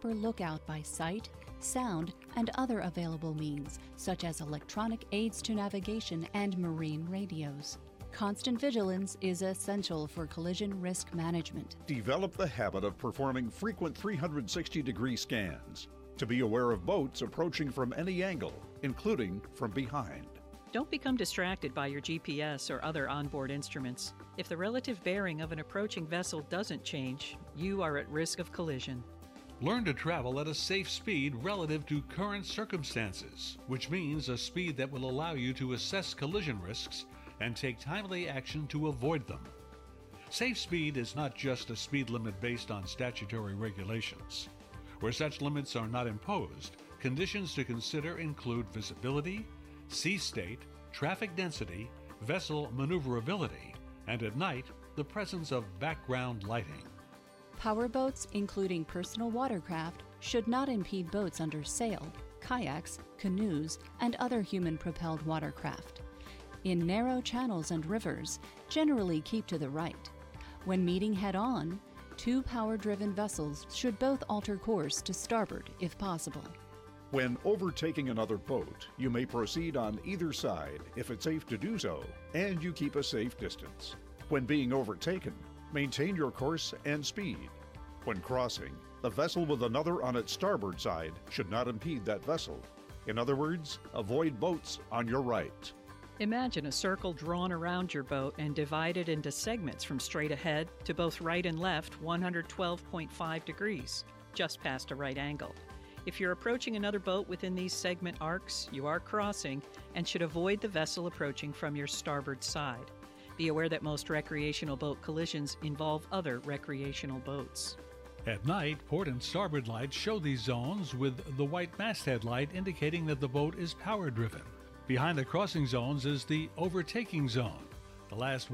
proper lookout by sight, sound, and other available means, such as electronic aids to navigation and marine radios. Constant vigilance is essential for collision risk management. Develop the habit of performing frequent 360-degree scans to be aware of boats approaching from any angle, including from behind. Don't become distracted by your GPS or other onboard instruments. If the relative bearing of an approaching vessel doesn't change, you are at risk of collision. Learn to travel at a safe speed relative to current circumstances, which means a speed that will allow you to assess collision risks and take timely action to avoid them. Safe speed is not just a speed limit based on statutory regulations. Where such limits are not imposed, conditions to consider include visibility, sea state, traffic density, vessel maneuverability, and at night, the presence of background lighting. Powerboats, including personal watercraft, should not impede boats under sail, kayaks, canoes, and other human-propelled watercraft. In narrow channels and rivers, generally keep to the right. When meeting head-on, two power-driven vessels should both alter course to starboard if possible. When overtaking another boat, you may proceed on either side if it's safe to do so, and you keep a safe distance. When being overtaken, maintain your course and speed. When crossing, the vessel with another on its starboard side should not impede that vessel. In other words, avoid boats on your right. Imagine a circle drawn around your boat and divided into segments from straight ahead to both right and left 112.5 degrees, just past a right angle. If you're approaching another boat within these segment arcs, you are crossing and should avoid the vessel approaching from your starboard side. Be aware that most recreational boat collisions involve other recreational boats. At night, port and starboard lights show these zones with the white masthead light indicating that the boat is power-driven. Behind the crossing zones is the overtaking zone, the last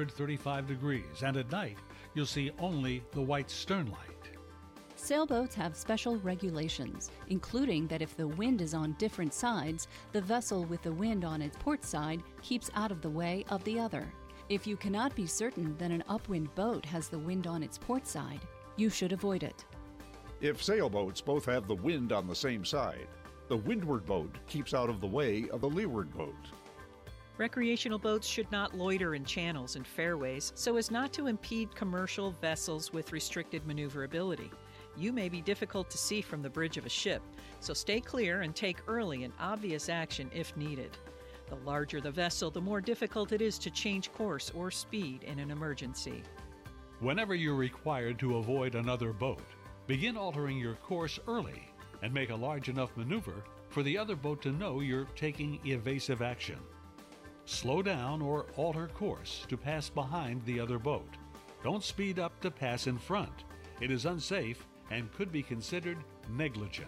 135 degrees, and at night, you'll see only the white stern light. Sailboats have special regulations, including that if the wind is on different sides, the vessel with the wind on its port side keeps out of the way of the other. If you cannot be certain that an upwind boat has the wind on its port side, you should avoid it. If sailboats both have the wind on the same side, the windward boat keeps out of the way of the leeward boat. Recreational boats should not loiter in channels and fairways so as not to impede commercial vessels with restricted maneuverability. You may be difficult to see from the bridge of a ship, so stay clear and take early and obvious action if needed. The larger the vessel, the more difficult it is to change course or speed in an emergency. Whenever you're required to avoid another boat, begin altering your course early and make a large enough maneuver for the other boat to know you're taking evasive action. Slow down or alter course to pass behind the other boat. Don't speed up to pass in front. It is unsafe and could be considered negligent.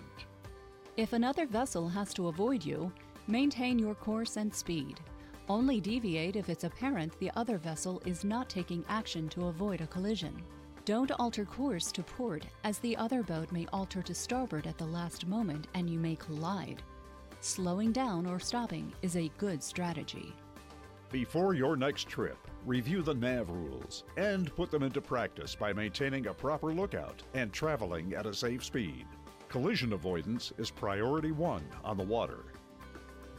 If another vessel has to avoid you, maintain your course and speed. Only deviate if it's apparent the other vessel is not taking action to avoid a collision. Don't alter course to port, as the other boat may alter to starboard at the last moment and you may collide. Slowing down or stopping is a good strategy. Before your next trip, review the NAV rules and put them into practice by maintaining a proper lookout and traveling at a safe speed. Collision avoidance is priority 1 on the water.